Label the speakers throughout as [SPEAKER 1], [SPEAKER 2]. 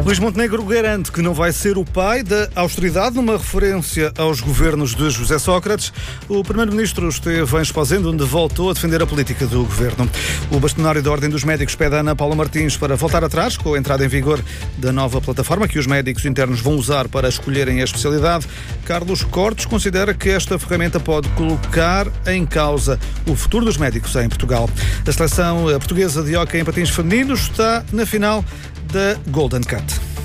[SPEAKER 1] Luís Montenegro garante que não vai ser o pai da austeridade, numa referência aos governos de José Sócrates. O primeiro-ministro esteve em Esposende, onde voltou a defender a política do governo. O bastonário da Ordem dos Médicos pede a Ana Paula Martins para voltar atrás com a entrada em vigor da nova plataforma que os médicos internos vão usar para escolherem a especialidade. Carlos Cortes considera que esta ferramenta pode colocar em causa o futuro dos médicos em Portugal. A seleção portuguesa de hóquei em patins femininos está na final da Golden Cut.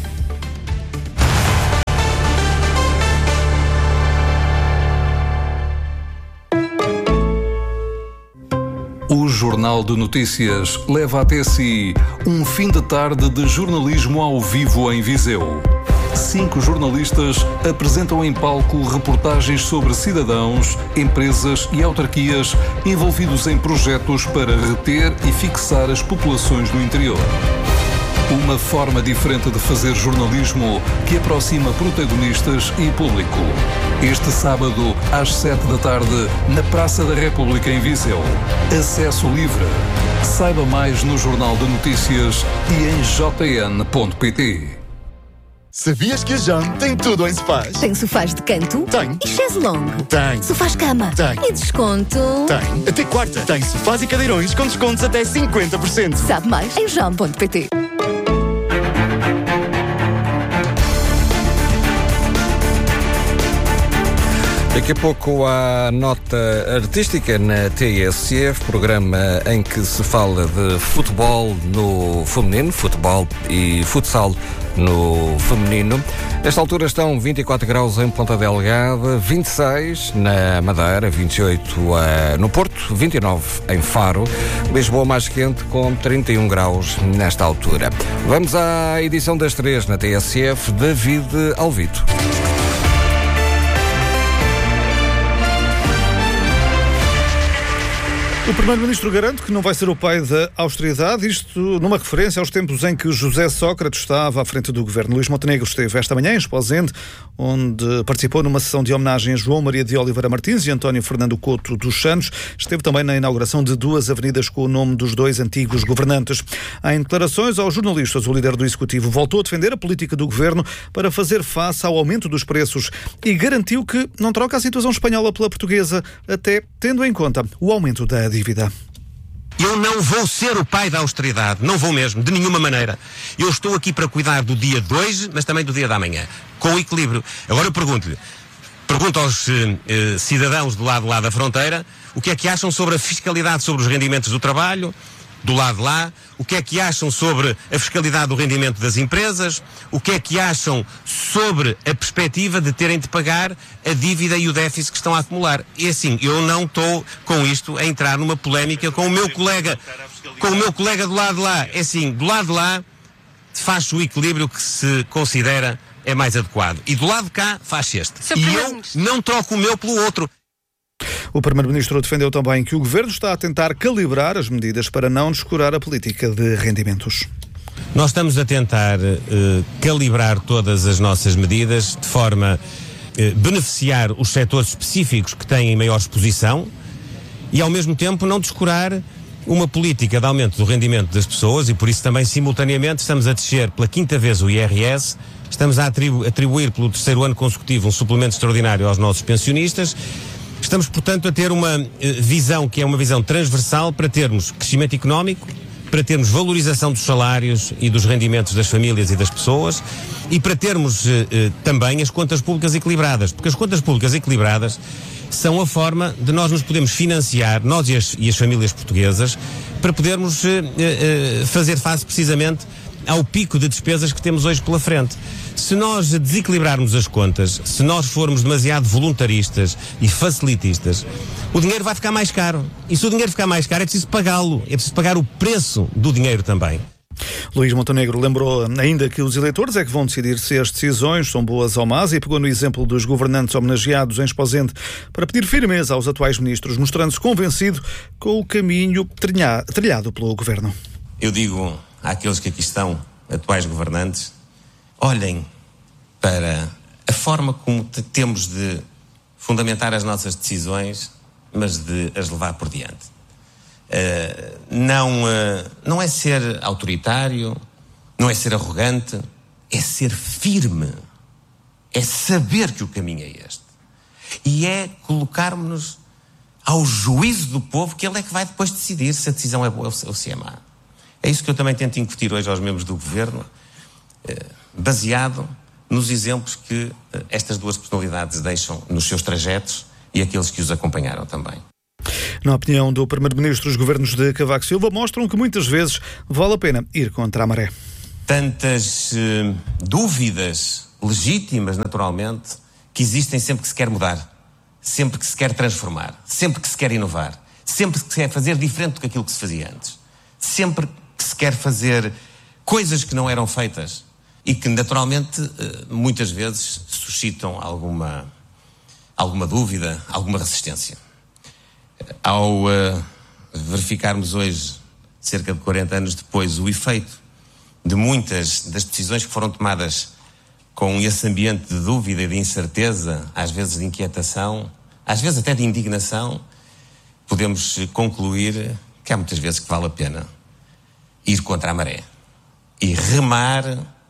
[SPEAKER 2] O Jornal de Notícias leva até si um fim de tarde de jornalismo ao vivo em Viseu. 5 jornalistas apresentam em palco reportagens sobre cidadãos, empresas e autarquias envolvidos em projetos para reter e fixar as populações do interior. Uma forma diferente de fazer jornalismo que aproxima protagonistas e público. Este sábado, às 7 da tarde, na Praça da República em Viseu. Acesso livre. Saiba mais no Jornal de Notícias e em jn.pt.
[SPEAKER 3] Sabias que a JAM tem tudo em sofás?
[SPEAKER 4] Tem sofás de canto?
[SPEAKER 3] Tem.
[SPEAKER 4] E chaise longue?
[SPEAKER 3] Tem.
[SPEAKER 4] Sofás cama?
[SPEAKER 3] Tem.
[SPEAKER 4] E desconto?
[SPEAKER 3] Tem. Até quarta. Tem sofás e cadeirões com descontos até 50%.
[SPEAKER 4] Sabe mais em jam.pt.
[SPEAKER 5] Daqui a pouco há nota artística na TSF, programa em que se fala de futebol no feminino, futebol e futsal no feminino. Nesta altura estão 24 graus em Ponta Delgada, 26 na Madeira, 28 no Porto, 29 em Faro. Lisboa mais quente com 31 graus nesta altura. Vamos à edição das 3 na TSF, David Alvito.
[SPEAKER 1] O primeiro-ministro garante que não vai ser o pai da austeridade, isto numa referência aos tempos em que José Sócrates estava à frente do governo. Luís Montenegro esteve esta manhã em Esposende, onde participou numa sessão de homenagem a João Maria de Oliveira Martins e António Fernando Couto dos Santos. Esteve também na inauguração de 2 avenidas com o nome dos 2 antigos governantes. Em declarações aos jornalistas, o líder do Executivo voltou a defender a política do governo para fazer face ao aumento dos preços e garantiu que não troca a situação espanhola pela portuguesa, até tendo em conta o aumento da dívida.
[SPEAKER 6] Eu não vou ser o pai da austeridade, não vou mesmo, de nenhuma maneira. Eu estou aqui para cuidar do dia de hoje, mas também do dia da amanhã, com equilíbrio. Agora eu pergunto aos cidadãos do lado lá da fronteira, o que é que acham sobre a fiscalidade sobre os rendimentos do trabalho, do lado de lá, o que é que acham sobre a fiscalidade do rendimento das empresas, o que é que acham sobre a perspectiva de terem de pagar a dívida e o déficit que estão a acumular. E assim, eu não estou com isto a entrar numa polémica com o meu colega do lado de lá. É assim, do lado de lá faz-se o equilíbrio que se considera é mais adequado. E do lado de cá faz este. E eu não troco o meu pelo outro.
[SPEAKER 1] O primeiro-ministro defendeu também que o governo está a tentar calibrar as medidas para não descurar a política de rendimentos.
[SPEAKER 6] Nós estamos a tentar calibrar todas as nossas medidas de forma a beneficiar os setores específicos que têm maior exposição e, ao mesmo tempo, não descurar uma política de aumento do rendimento das pessoas e, por isso, também, simultaneamente, estamos a descer pela 5ª vez o IRS, estamos a atribuir pelo 3º ano consecutivo um suplemento extraordinário aos nossos pensionistas. Estamos, portanto, a ter uma visão que é uma visão transversal para termos crescimento económico, para termos valorização dos salários e dos rendimentos das famílias e das pessoas e para termos também as contas públicas equilibradas, porque as contas públicas equilibradas são a forma de nós nos podermos financiar, nós e as famílias portuguesas, para podermos fazer face precisamente ao pico de despesas que temos hoje pela frente. Se nós desequilibrarmos as contas, se nós formos demasiado voluntaristas e facilitistas, o dinheiro vai ficar mais caro. E se o dinheiro ficar mais caro, é preciso pagá-lo. É preciso pagar o preço do dinheiro também.
[SPEAKER 1] Luís Montenegro lembrou ainda que os eleitores é que vão decidir se as decisões são boas ou más e pegou no exemplo dos governantes homenageados em Esposende para pedir firmeza aos atuais ministros, mostrando-se convencido com o caminho trilhado pelo governo.
[SPEAKER 6] Eu digo àqueles que aqui estão, atuais governantes, olhem para a forma como temos de fundamentar as nossas decisões, mas de as levar por diante. Não é ser autoritário, não é ser arrogante,
[SPEAKER 7] é ser firme, é saber que o caminho é este. E é colocarmos-nos ao juízo do povo, que ele é que vai depois decidir se a decisão é boa ou se é má. É isso que eu também tento incutir hoje aos membros do Governo, baseado nos exemplos que estas duas personalidades deixam nos seus trajetos e aqueles que os acompanharam também.
[SPEAKER 1] Na opinião do Primeiro-Ministro, os governos de Cavaco Silva mostram que muitas vezes vale a pena ir contra a maré.
[SPEAKER 7] Tantas dúvidas legítimas, naturalmente, que existem sempre que se quer mudar, sempre que se quer transformar, sempre que se quer inovar, sempre que se quer fazer diferente do que aquilo que se fazia antes, sempre que se quer fazer coisas que não eram feitas e que, naturalmente, muitas vezes suscitam alguma dúvida, alguma resistência. Ao verificarmos hoje, cerca de 40 anos depois, o efeito de muitas das decisões que foram tomadas com esse ambiente de dúvida e de incerteza, às vezes de inquietação, às vezes até de indignação, podemos concluir que há muitas vezes que vale a pena ir contra a maré e remar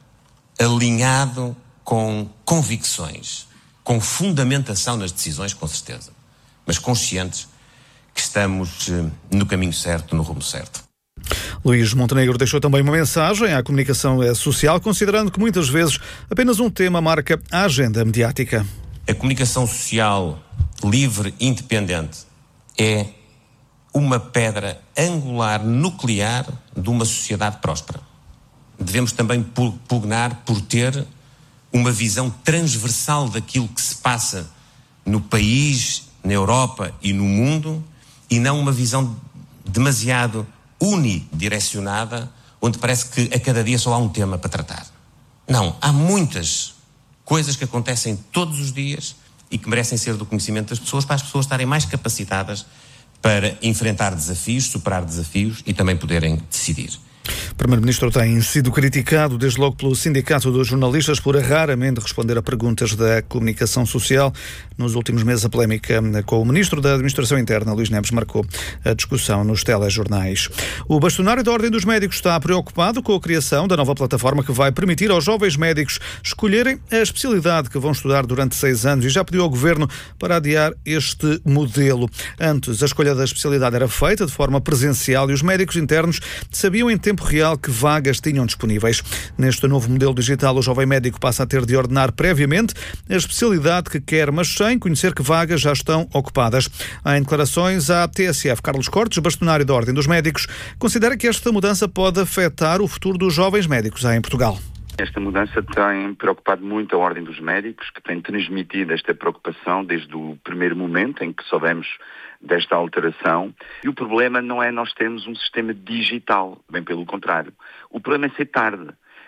[SPEAKER 7] alinhado com convicções, com fundamentação nas decisões, com certeza, mas conscientes que estamos no caminho certo, no rumo certo.
[SPEAKER 1] Luís Montenegro deixou também uma mensagem à comunicação social, considerando que muitas vezes apenas um tema marca a agenda mediática.
[SPEAKER 7] A comunicação social livre e independente é uma pedra angular nuclear de uma sociedade próspera. Devemos também pugnar por ter uma visão transversal daquilo que se passa no país, na Europa e no mundo, e não uma visão demasiado unidirecionada, onde parece que a cada dia só há um tema para tratar. Não, há muitas coisas que acontecem todos os dias e que merecem ser do conhecimento das pessoas, para as pessoas estarem mais capacitadas para enfrentar desafios, superar desafios e também poderem decidir.
[SPEAKER 1] O Primeiro-Ministro tem sido criticado desde logo pelo Sindicato dos Jornalistas por raramente responder a perguntas da comunicação social. Nos últimos meses, a polémica com o Ministro da Administração Interna, Luís Neves, marcou a discussão nos telejornais. O bastonário da Ordem dos Médicos está preocupado com a criação da nova plataforma que vai permitir aos jovens médicos escolherem a especialidade que vão estudar durante 6 anos e já pediu ao Governo para adiar este modelo. Antes, a escolha da especialidade era feita de forma presencial e os médicos internos sabiam em tempo real que vagas tinham disponíveis. Neste novo modelo digital, o jovem médico passa a ter de ordenar previamente a especialidade que quer, mas sem conhecer que vagas já estão ocupadas. Em declarações à TSF, Carlos Cortes, bastonário da Ordem dos Médicos, considera que esta mudança pode afetar o futuro dos jovens médicos em Portugal.
[SPEAKER 8] Esta mudança tem preocupado muito a Ordem dos Médicos, que tem transmitido esta preocupação desde o primeiro momento em que soubemos desta alteração. E o problema não é nós termos um sistema digital, bem pelo contrário. O problema é ser tarde,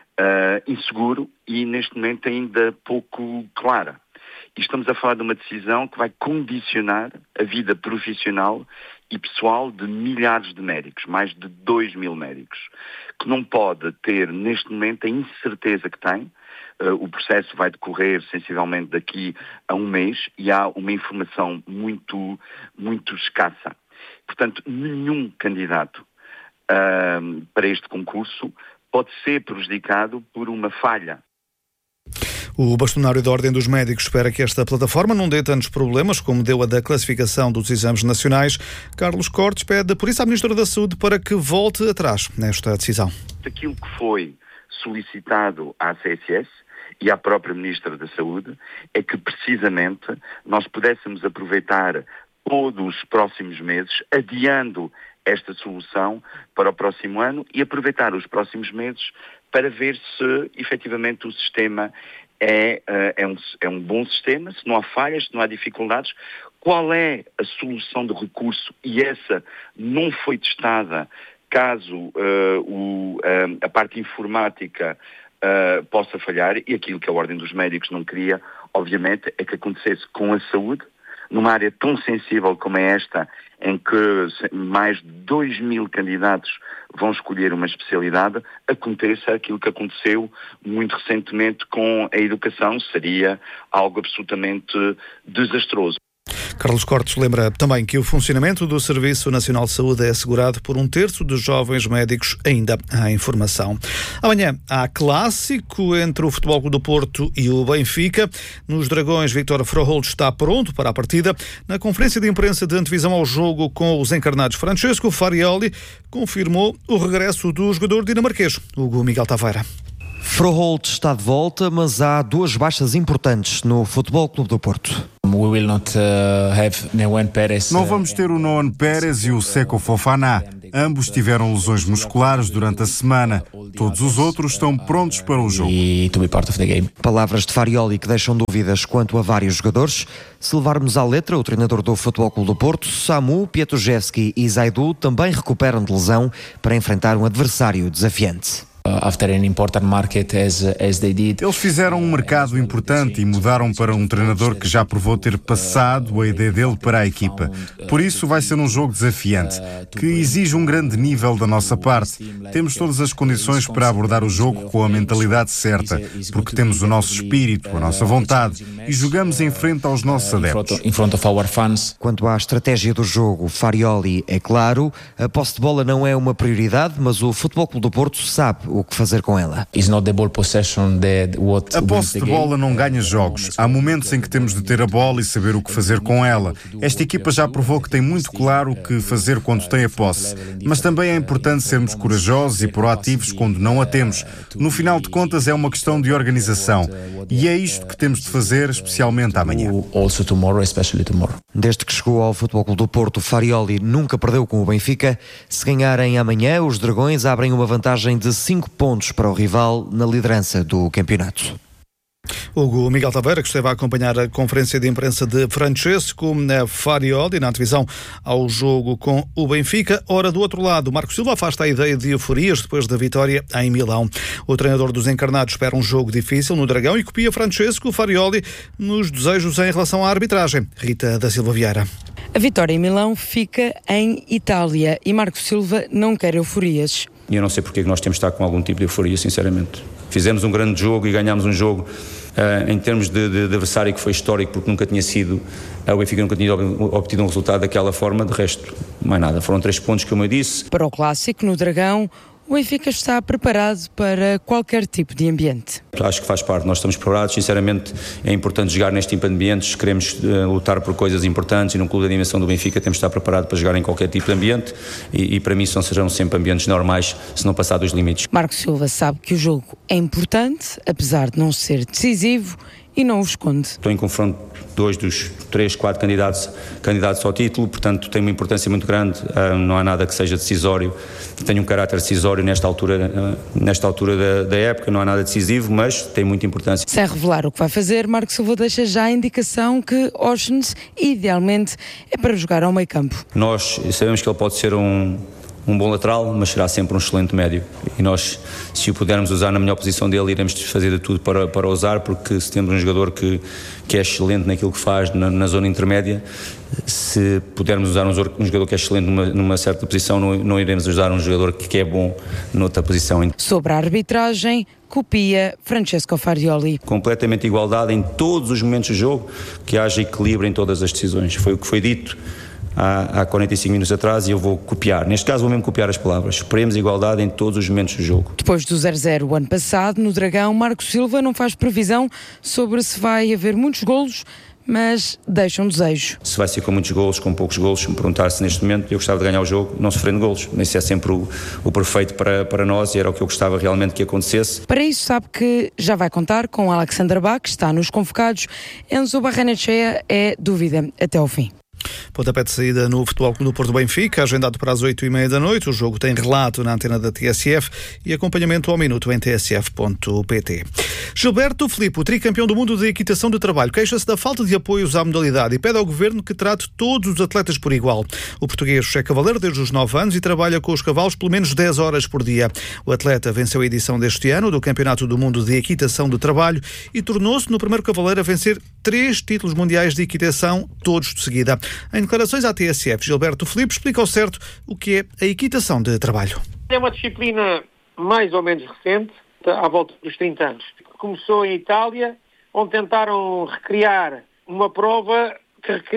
[SPEAKER 8] inseguro e neste momento ainda pouco clara. E estamos a falar de uma decisão que vai condicionar a vida profissional e pessoal de milhares de médicos, mais de 2.000 médicos, que não pode ter neste momento a incerteza que tem. O processo vai decorrer sensivelmente daqui a um mês e há uma informação muito, muito escassa. Portanto, nenhum candidato para este concurso pode ser prejudicado por uma falha.
[SPEAKER 1] O bastonário da Ordem dos Médicos espera que esta plataforma não dê tantos problemas como deu a da classificação dos exames nacionais. Carlos Cortes pede, por isso, à Ministra da Saúde para que volte atrás nesta decisão.
[SPEAKER 8] Aquilo que foi solicitado à CSS e à própria Ministra da Saúde é que, precisamente, nós pudéssemos aproveitar todos os próximos meses, adiando esta solução para o próximo ano e aproveitar os próximos meses para ver se, efetivamente, o sistema é um bom sistema, se não há falhas, se não há dificuldades, qual é a solução de recurso e essa não foi testada caso a parte informática possa falhar, e aquilo que a Ordem dos Médicos não queria, obviamente, é que acontecesse com a saúde, numa área tão sensível como é esta, em que mais de 2.000 candidatos vão escolher uma especialidade, aconteça aquilo que aconteceu muito recentemente com a educação, seria algo absolutamente desastroso.
[SPEAKER 1] Carlos Cortes lembra também que o funcionamento do Serviço Nacional de Saúde é assegurado por 1/3 dos jovens médicos ainda em formação. Amanhã há clássico entre o Futebol Clube do Porto e o Benfica. Nos Dragões, Vítor Froholt está pronto para a partida. Na conferência de imprensa de antevisão ao jogo com os encarnados, Francesco Farioli confirmou o regresso do jogador dinamarquês, Hugo Miguel Taveira.
[SPEAKER 9] Froholt está de volta, mas há duas baixas importantes no Futebol Clube do Porto.
[SPEAKER 10] Não vamos ter o Noan Pérez e o Seko Fofana. Ambos tiveram lesões musculares durante a semana. Todos os outros estão prontos para o jogo.
[SPEAKER 9] Palavras de Farioli que deixam dúvidas quanto a vários jogadores. Se levarmos à letra, o treinador do Futebol Clube do Porto, Samu, Pietruszewski e Zaidu também recuperam de lesão para enfrentar um adversário desafiante.
[SPEAKER 10] Eles fizeram um mercado importante e mudaram para um treinador que já provou ter passado a ideia dele para a equipa. Por isso vai ser um jogo desafiante, que exige um grande nível da nossa parte. Temos todas as condições para abordar o jogo com a mentalidade certa, porque temos o nosso espírito, a nossa vontade e jogamos em frente aos nossos adeptos.
[SPEAKER 9] Quanto à estratégia do jogo, Farioli é claro, a posse de bola não é uma prioridade, mas o Futebol Clube do Porto sabe o que fazer com ela.
[SPEAKER 10] A posse de bola não ganha jogos. Há momentos em que temos de ter a bola e saber o que fazer com ela. Esta equipa já provou que tem muito claro o que fazer quando tem a posse. Mas também é importante sermos corajosos e proativos quando não a temos. No final de contas é uma questão de organização. E é isto que temos de fazer, especialmente amanhã.
[SPEAKER 9] Desde que chegou ao Futebol Clube do Porto, Farioli nunca perdeu com o Benfica. Se ganharem amanhã, os Dragões abrem uma vantagem de 5 pontos para o rival na liderança do campeonato.
[SPEAKER 1] Hugo Miguel Taveira, que esteve a acompanhar a conferência de imprensa de Francesco Farioli na antevisão ao jogo com o Benfica. Ora, do outro lado, Marco Silva afasta a ideia de euforias depois da vitória em Milão. O treinador dos encarnados espera um jogo difícil no Dragão e copia Francesco Farioli nos desejos em relação à arbitragem. Rita da Silva Vieira.
[SPEAKER 11] A vitória em Milão fica em Itália e Marco Silva não quer euforias.
[SPEAKER 12] E eu não sei porque é que nós temos de estar com algum tipo de euforia, sinceramente. Fizemos um grande jogo e ganhámos um jogo em termos de adversário que foi histórico, porque nunca tinha sido, o Benfica nunca tinha obtido um resultado daquela forma, de resto, mais nada. Foram 3 pontos, como eu disse.
[SPEAKER 11] Para o clássico, no Dragão, o Benfica está preparado para qualquer tipo de ambiente.
[SPEAKER 12] Acho que faz parte, nós estamos preparados, sinceramente é importante jogar neste tipo de ambientes, queremos lutar por coisas importantes e num clube da dimensão do Benfica temos de estar preparado para jogar em qualquer tipo de ambiente e para mim serão sempre ambientes normais se não passar dos limites.
[SPEAKER 11] Marco Silva sabe que o jogo é importante, apesar de não ser decisivo, e não o esconde.
[SPEAKER 12] Estou em confronto 2 dos 3, 4 candidatos ao título, portanto tem uma importância muito grande, não há nada que seja decisório, tenho um caráter decisório nesta altura da época, não há nada decisivo, mas tem muita importância.
[SPEAKER 11] Sem revelar o que vai fazer, Marco Silva deixa já a indicação que Oshens, idealmente, é para jogar ao meio campo.
[SPEAKER 12] Nós sabemos que ele pode ser um bom lateral, mas será sempre um excelente médio. E nós, se o pudermos usar na melhor posição dele, iremos fazer de tudo para usar, porque se temos um jogador que é excelente naquilo que faz na zona intermédia, se pudermos usar um jogador que é excelente numa certa posição, não iremos usar um jogador que é bom noutra posição.
[SPEAKER 11] Sobre a arbitragem, copia Francesco Farioli.
[SPEAKER 12] Completamente igualdade em todos os momentos do jogo, que haja equilíbrio em todas as decisões. Foi o que foi dito há 45 minutos atrás e eu vou copiar. Neste caso vou mesmo copiar as palavras. Esperemos igualdade em todos os momentos do jogo.
[SPEAKER 11] Depois do 0-0 o ano passado, no Dragão, Marco Silva não faz previsão sobre se vai haver muitos golos, mas deixa um desejo.
[SPEAKER 12] Se vai ser com muitos golos, com poucos golos, se me perguntar-se neste momento, eu gostava de ganhar o jogo não sofrendo golos. Isso é sempre o perfeito para nós e era o que eu gostava realmente que acontecesse.
[SPEAKER 11] Para isso sabe que já vai contar com Alexander Bach, que está nos convocados. Enzo Barrenechea é dúvida até ao fim.
[SPEAKER 1] Pontapé de saída no Futebol Clube do Porto Benfica, agendado para as 8h30 da noite. O jogo tem relato na antena da TSF e acompanhamento ao minuto em tsf.pt. Gilberto Filipe, o tricampeão do mundo de equitação de trabalho, queixa-se da falta de apoios à modalidade e pede ao governo que trate todos os atletas por igual. O português é cavaleiro desde os 9 anos e trabalha com os cavalos pelo menos 10 horas por dia. O atleta venceu a edição deste ano do Campeonato do Mundo de Equitação de Trabalho e tornou-se no primeiro cavaleiro a vencer 3 títulos mundiais de equitação, todos de seguida. Em declarações à TSF, Gilberto Filipe explica ao certo o que é a equitação de trabalho.
[SPEAKER 13] É uma disciplina mais ou menos recente, à volta dos 30 anos. Começou em Itália, onde tentaram recriar uma prova que recriasse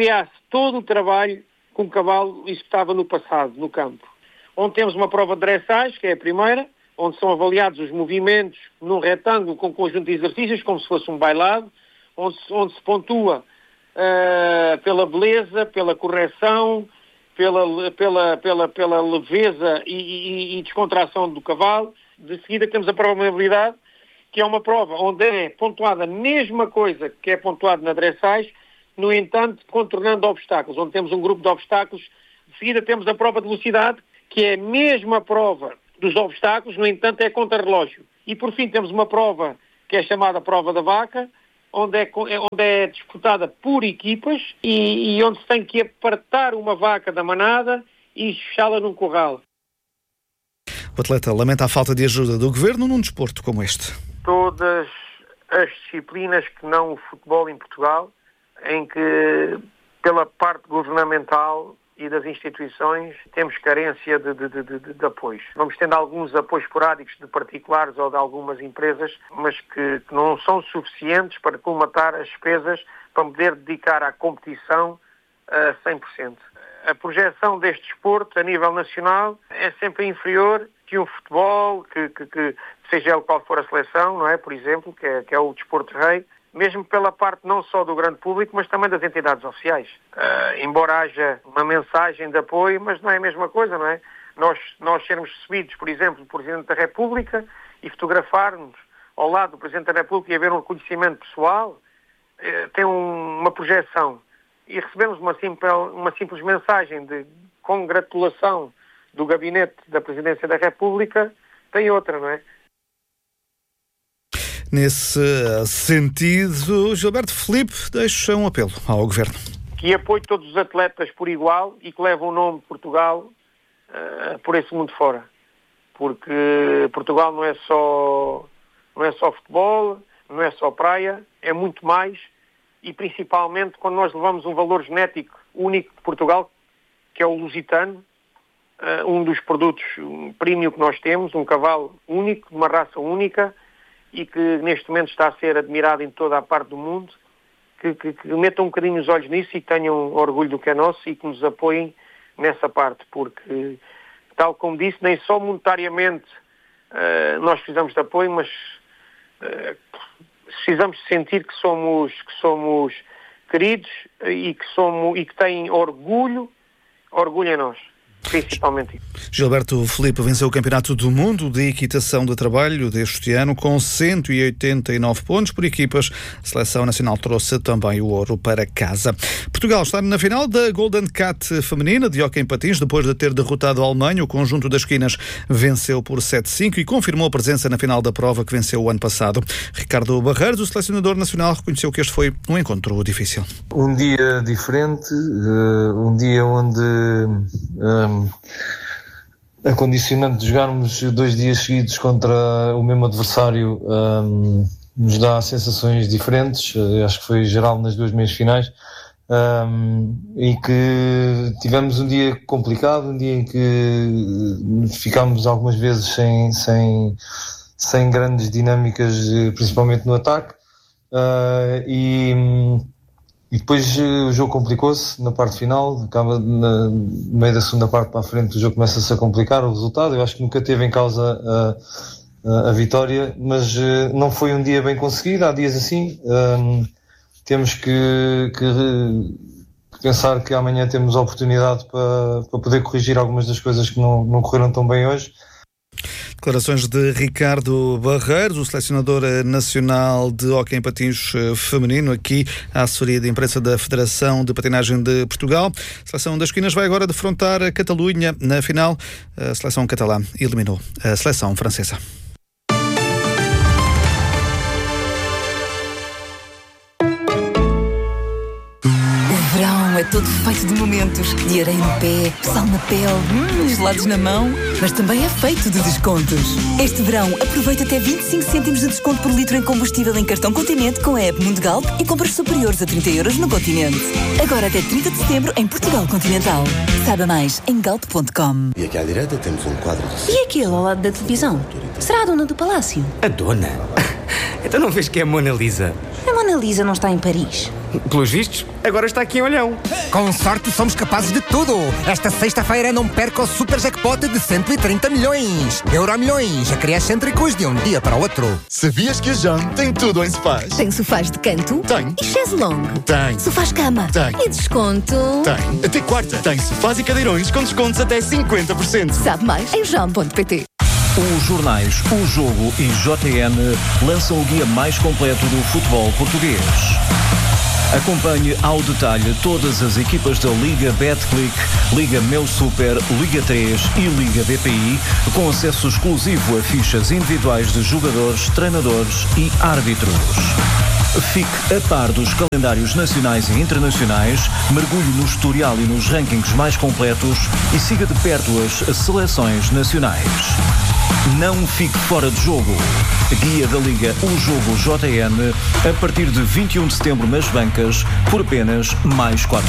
[SPEAKER 13] todo o trabalho que um cavalo executava no passado, no campo. Onde temos uma prova de dressage, que é a primeira, onde são avaliados os movimentos num retângulo com conjunto de exercícios, como se fosse um bailado, onde se pontua pela beleza, pela correção, pela leveza e descontração do cavalo. De seguida temos a prova de mobilidade, que é uma prova onde é pontuada a mesma coisa que é pontuado na dressage, no entanto, contornando obstáculos, onde temos um grupo de obstáculos. De seguida temos a prova de velocidade, que é a mesma prova dos obstáculos, no entanto é contra-relógio. E por fim temos uma prova que é chamada prova da vaca, onde é disputada por equipas e onde se tem que apartar uma vaca da manada e fechá-la num corral.
[SPEAKER 1] O atleta lamenta a falta de ajuda do governo num desporto como este.
[SPEAKER 13] Todas as disciplinas que não o futebol em Portugal, em que pela parte governamental e das instituições temos carência de apoios. Vamos tendo alguns apoios esporádicos de particulares ou de algumas empresas, mas que não são suficientes para colmatar as despesas para poder dedicar à competição a 100%. A projeção deste desporto a nível nacional é sempre inferior que um futebol, que seja ele qual for a seleção, não é? Por exemplo, que é o desporto rei, mesmo pela parte não só do grande público, mas também das entidades oficiais. Embora haja uma mensagem de apoio, mas não é a mesma coisa, não é? Nós sermos recebidos, por exemplo, pelo Presidente da República e fotografarmos ao lado do Presidente da República e haver um reconhecimento pessoal, tem uma projeção. E recebemos uma simples mensagem de congratulação do gabinete da Presidência da República, tem outra, não é?
[SPEAKER 1] Nesse sentido, Gilberto Filipe deixa um apelo ao Governo.
[SPEAKER 13] Que apoie todos os atletas por igual e que leve o nome de Portugal por esse mundo fora. Porque Portugal não é só futebol, não é só praia, é muito mais. E principalmente quando nós levamos um valor genético único de Portugal, que é o lusitano, um dos produtos premium que nós temos, um cavalo único, de uma raça única, e que neste momento está a ser admirado em toda a parte do mundo, que metam um bocadinho os olhos nisso e que tenham orgulho do que é nosso e que nos apoiem nessa parte, porque, tal como disse, nem só monetariamente nós precisamos de apoio, mas precisamos sentir que somos queridos e que têm orgulho em nós. Principalmente.
[SPEAKER 1] Gilberto Filipe venceu o Campeonato do Mundo de Equitação de Trabalho deste ano com 189 pontos por equipas. A Seleção Nacional trouxe também o ouro para casa. Portugal está na final da Golden Cat feminina de hóquei em patins. Depois de ter derrotado a Alemanha, o conjunto das esquinas venceu por 7-5 e confirmou a presença na final da prova que venceu o ano passado. Ricardo Barreiros, o selecionador nacional, reconheceu que este foi um encontro difícil.
[SPEAKER 14] Um dia diferente, um dia onde a condicionante de jogarmos 2 dias seguidos contra o mesmo adversário nos dá sensações diferentes. Acho que foi geral nas 2 meias finais, e que tivemos um dia complicado, um dia em que ficámos algumas vezes sem grandes dinâmicas, principalmente no ataque, e depois o jogo complicou-se na parte final, acaba no meio da segunda parte para a frente, o jogo começa-se a complicar, o resultado. Eu acho que nunca teve em causa a vitória, mas não foi um dia bem conseguido. Há dias assim, temos que pensar que amanhã temos a oportunidade para poder corrigir algumas das coisas que não correram tão bem hoje.
[SPEAKER 1] Declarações de Ricardo Barreiros, o selecionador nacional de hóquei em patins feminino, aqui à assessoria de imprensa da Federação de Patinagem de Portugal. A Seleção das Esquinas vai agora defrontar a Catalunha na final. A seleção catalã eliminou a seleção francesa.
[SPEAKER 4] É todo feito de momentos, de areia no pé, sal na pele, gelados na mão, mas também é feito de descontos. Este verão, aproveita até 25 cêntimos de desconto por litro em combustível em cartão Continente com a app Mundo Galp e compras superiores a 30 € no Continente. Agora até 30 de setembro em Portugal Continental. Saiba mais em galp.com.
[SPEAKER 15] E aqui à direita temos um quadro de...
[SPEAKER 16] E aquele ao lado da televisão? Será a dona do palácio?
[SPEAKER 17] A dona? Então não vês que é a Mona Lisa?
[SPEAKER 16] A Mona Lisa não está em Paris?
[SPEAKER 3] Pelos vistos, agora está aqui em Olhão.
[SPEAKER 17] Com sorte somos capazes de tudo. Esta sexta-feira não perca o super jackpot de 130 milhões. Euromilhões, acrescêntricos de um dia para o outro.
[SPEAKER 18] Sabias que a JAM tem tudo em sofás?
[SPEAKER 19] Tem sofás de canto?
[SPEAKER 18] Tem.
[SPEAKER 19] E chaise longue?
[SPEAKER 18] Tem.
[SPEAKER 19] Sofás cama?
[SPEAKER 18] Tem.
[SPEAKER 19] E desconto?
[SPEAKER 18] Tem. Até quarta.
[SPEAKER 3] Tem sofás e cadeirões com descontos até 50%.
[SPEAKER 19] Sabe mais em jam.pt.
[SPEAKER 20] Os jornais O Jogo e JN lançam o guia mais completo do futebol português. Acompanhe ao detalhe todas as equipas da Liga Betclic, Liga Meu Super, Liga 3 e Liga BPI, com acesso exclusivo a fichas individuais de jogadores, treinadores e árbitros. Fique a par dos calendários nacionais e internacionais, mergulhe no historial e nos rankings mais completos e siga de perto as seleções nacionais. Não fique fora de jogo. Guia da Liga O Jogo JN a partir de 21 de setembro nas bancas por apenas mais 4€.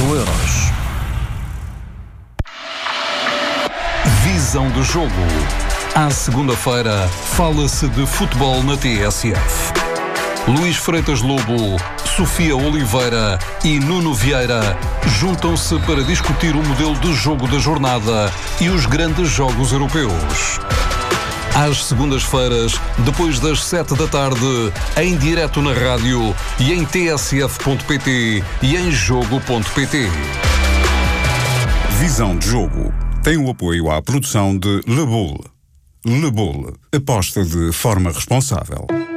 [SPEAKER 2] Visão do jogo. À segunda-feira, fala-se de futebol na TSF. Luís Freitas Lobo, Sofia Oliveira e Nuno Vieira juntam-se para discutir o modelo de jogo da jornada e os grandes jogos europeus. Às segundas-feiras, depois das 7 da tarde, em direto na rádio e em tsf.pt e em jogo.pt.
[SPEAKER 21] Visão de jogo tem o apoio à produção de Le Boule. Le Boule, aposta de forma responsável.